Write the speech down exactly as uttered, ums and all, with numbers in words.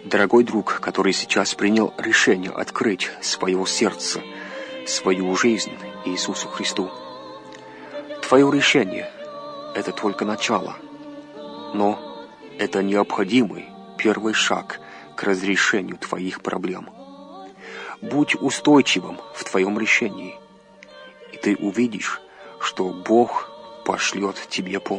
Дорогой друг, который сейчас принял решение открыть свое сердце, свою жизнь Иисусу Христу. Твое решение – это только начало, но это необходимый первый шаг к разрешению твоих проблем. Будь устойчивым в твоем решении, и ты увидишь, что Бог пошлет тебе помощь.